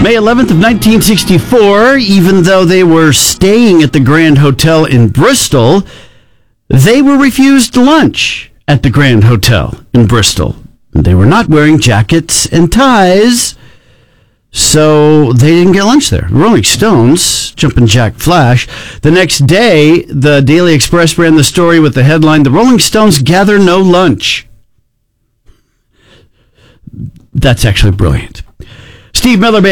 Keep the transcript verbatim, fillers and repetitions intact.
May eleventh of nineteen sixty-four, even though they were staying at the Grand Hotel in Bristol, they were refused lunch at the Grand Hotel in Bristol. They were not wearing jackets and ties, so they didn't get lunch there. Rolling Stones, Jumpin' Jack Flash. The next day, the Daily Express ran the story with the headline, "The Rolling Stones gather no lunch." That's actually brilliant. Steve Miller Band.